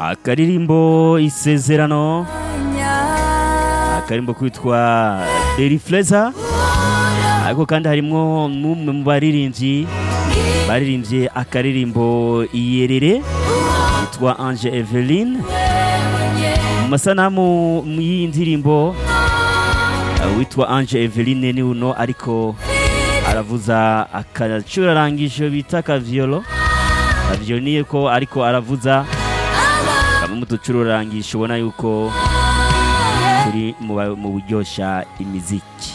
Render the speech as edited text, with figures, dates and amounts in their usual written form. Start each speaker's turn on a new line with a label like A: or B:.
A: akaririmbo isezerano, akarimbo kwitwa Deri Fleza, ariko kandi harimwo n'umwe mu baririmbye akaririmbo Iyerere yitwa Ange Eveline. Mu masanamu y'iyi ndirimbo witwa Ange Eveline ni uno, ariko aravuza akacurarangisho bita kaviolo, avyoniye ko ariko aravuza kamwe mu ducurarangisho ubona yuko turi mu buryosha imiziki.